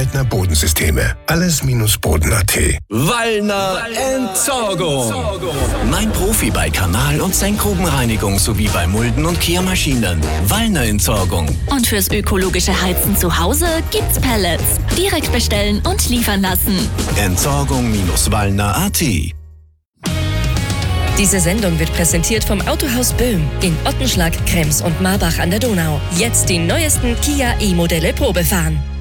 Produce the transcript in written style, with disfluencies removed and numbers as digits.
Waldner Bodensysteme. Alles-Boden.at. Wallner Entsorgung. Mein Profi bei Kanal- und Senkgrubenreinigung sowie bei Mulden- und Kehrmaschinen. Wallner Entsorgung. Und fürs ökologische Heizen zu Hause gibt's Pellets. Direkt bestellen und liefern lassen. Entsorgung-wallner.at. Diese Sendung wird präsentiert vom Autohaus Böhm in Ottenschlag, Krems und Marbach an der Donau. Jetzt die neuesten Kia E-Modelle Probefahren.